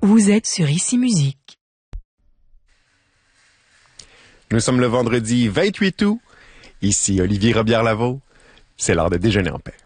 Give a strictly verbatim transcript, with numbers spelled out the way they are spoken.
Vous êtes sur Ici Musique. Nous sommes le vendredi vingt-huit août. Ici Olivier Robillard-Lavaux. C'est l'heure de déjeuner en paix.